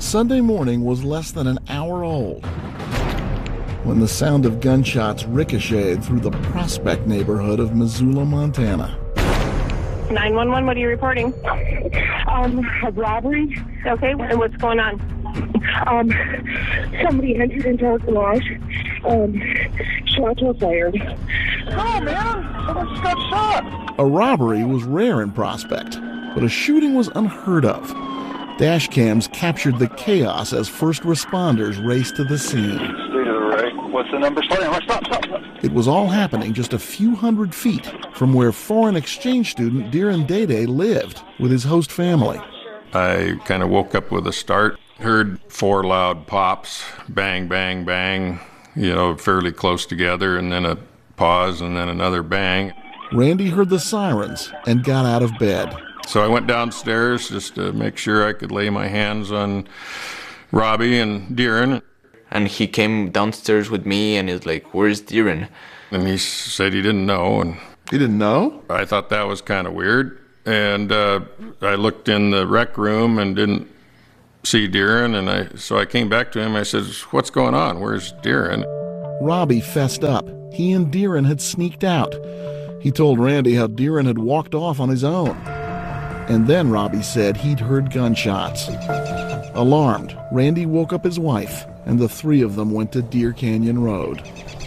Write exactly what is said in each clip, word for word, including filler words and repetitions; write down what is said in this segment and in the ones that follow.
Sunday morning was less than an hour old when the sound of gunshots ricocheted through the Prospect neighborhood of Missoula, Montana. nine one one, what are you reporting? Um, a robbery. Okay, and what's going on? Um, somebody entered into our garage. Um, shots were fired. Oh, man! Someone just got shot! A robbery was rare in Prospect, but a shooting was unheard of. Dash cams captured the chaos as first responders raced to the scene. Stay to the right. What's the number? Stop, stop, stop. It was all happening just a few hundred feet from where foreign exchange student Darren Dede lived with his host family. I kind of woke up with a start, heard four loud pops, bang, bang, bang, you know, fairly close together, and then a pause and then another bang. Randy heard the sirens and got out of bed. So I went downstairs just to make sure I could lay my hands on Robbie and Darren. And he came downstairs with me and he's like, "Where's Darren?" And he said he didn't know. And he didn't know? I thought that was kind of weird. And uh, I looked in the rec room and didn't see Darren. And I, so I came back to him. I said, "What's going on? Where's Darren?" Robbie fessed up. He and Darren had sneaked out. He told Randy how Darren had walked off on his own. And then Robbie said he'd heard gunshots. Alarmed, Randy woke up his wife, and the three of them went to Deer Canyon Road.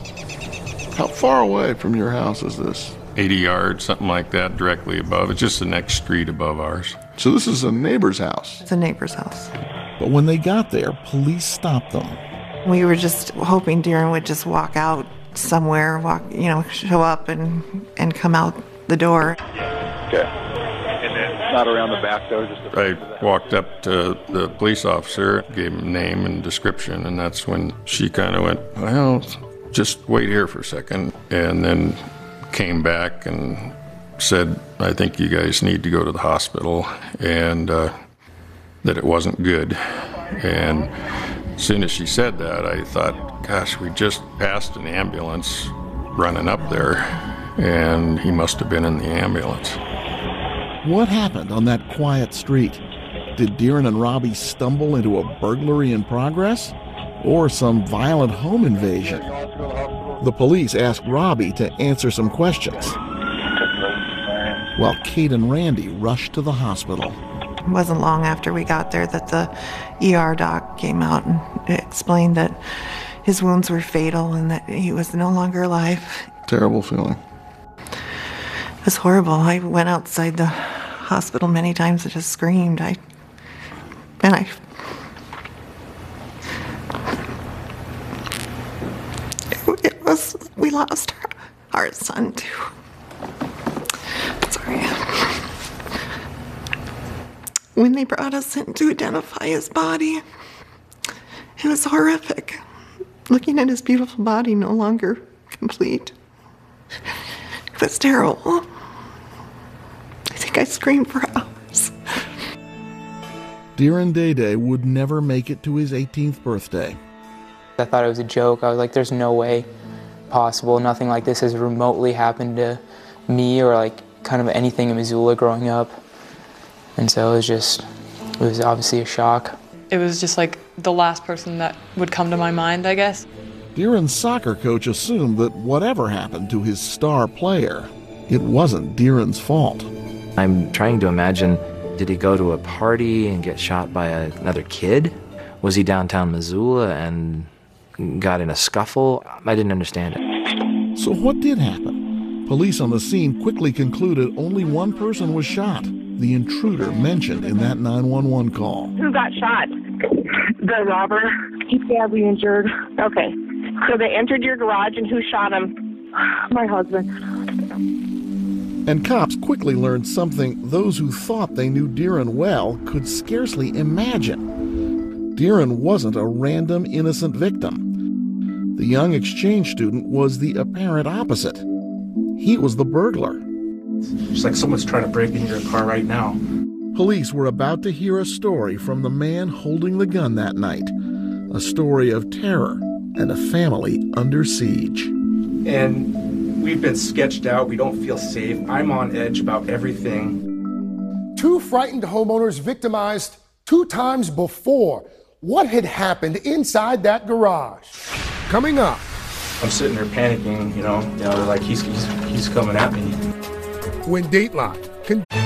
How far away from your house is this? eighty yards, something like that, directly above. It's just the next street above ours. So this is a neighbor's house? It's a neighbor's house. But when they got there, police stopped them. We were just hoping Darren would just walk out somewhere, walk, you know, show up and, and come out the door. Okay. Not around the back door, just I walked up to the police officer, gave him name and description, and that's when she kind of went, "Well, just wait here for a second," and then came back and said, "I think you guys need to go to the hospital," and uh, that it wasn't good. And as soon as she said that, I thought, gosh, we just passed an ambulance running up there, and he must have been in the ambulance. What happened on that quiet street? Did Darren and Robbie stumble into a burglary in progress? Or some violent home invasion? The police asked Robbie to answer some questions, while Kate and Randy rushed to the hospital. It wasn't long after we got there that the E R doc came out and explained that his wounds were fatal and that he was no longer alive. Terrible feeling. It was horrible. I went outside the hospital many times and just screamed. I, and I, it, it was, we lost our, our son too. Sorry. When they brought us in to identify his body, it was horrific. Looking at his beautiful body no longer complete. It was terrible. I think I screamed for hours. Darren Dede would never make it to his eighteenth birthday. I thought it was a joke. I was like, there's no way possible. Nothing like this has remotely happened to me or like kind of anything in Missoula growing up. And so it was just, it was obviously a shock. It was just like the last person that would come to my mind, I guess. Darren's soccer coach assumed that whatever happened to his star player, it wasn't Darren's fault. I'm trying to imagine, did he go to a party and get shot by a, another kid? Was he downtown Missoula and got in a scuffle? I didn't understand it. So what did happen? Police on the scene quickly concluded only one person was shot, the intruder mentioned in that nine one one call. Who got shot? The robber. He's badly injured. Okay. So they entered your garage, and who shot him? My husband. And cops quickly learned something those who thought they knew Darren well could scarcely imagine. Darren wasn't a random innocent victim. The young exchange student was the apparent opposite. He was the burglar. It's like someone's trying to break into your car right now. Police were about to hear a story from the man holding the gun that night. A story of terror and a family under siege. And we've been sketched out. We don't feel safe. I'm on edge about everything. Two frightened homeowners victimized two times before. what had happened inside that garage. Coming up. I'm sitting there panicking, you know, you know, like he's, he's, he's coming at me. When Dateline can